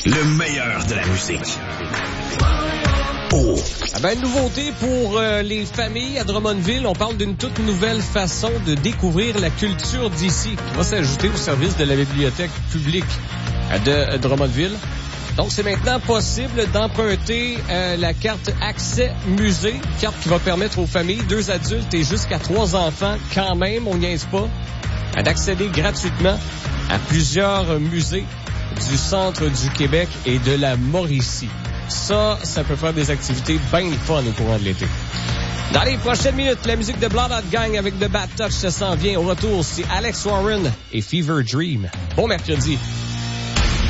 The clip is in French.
Le meilleur de la musique. Oh. Ah ben, nouveauté pour les familles à Drummondville. On parle d'une toute nouvelle façon de découvrir la culture d'ici qui va s'ajouter au service de la bibliothèque publique de Drummondville. Donc, c'est maintenant possible d'emprunter la carte Accès Musée, carte qui va permettre aux familles, 2 adultes et jusqu'à 3 enfants, quand même, on niaise pas, d'accéder gratuitement à plusieurs musées du centre du Québec et de la Mauricie. Ça peut faire des activités bien fun au courant de l'été. Dans les prochaines minutes, la musique de Blood Out Gang avec The Bad Touch s'en vient. Au retour, c'est Alex Warren et Fever Dream. Bon mercredi.